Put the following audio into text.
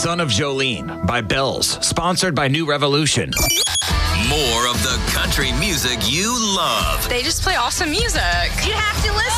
Son of Jolene by Bells, sponsored by New Revolution. More of the country music you love. They just play awesome music. You have to listen.